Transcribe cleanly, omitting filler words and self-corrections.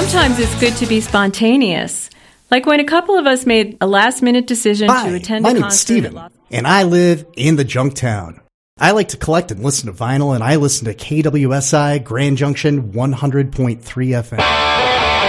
Sometimes it's good to be spontaneous. Like when a couple of us made a last-minute decision to attend a concert. My name's Steven, and I live in the Junktown. I like to collect and listen to vinyl, and I listen to KWSI Grand Junction 100.3 FM.